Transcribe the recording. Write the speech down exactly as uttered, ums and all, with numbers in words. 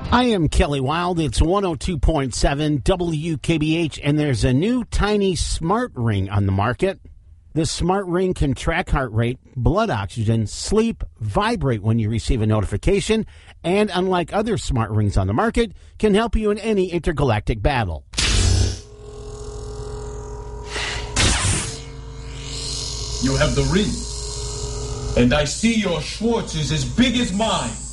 I am Kelly Wild. It's one oh two point seven W K B H, and there's a new tiny smart ring on the market. This smart ring can track heart rate, blood oxygen, sleep, vibrate when you receive a notification, and unlike other smart rings on the market, can help you in any intergalactic battle. You have the ring, and I see your Schwartz is as big as mine.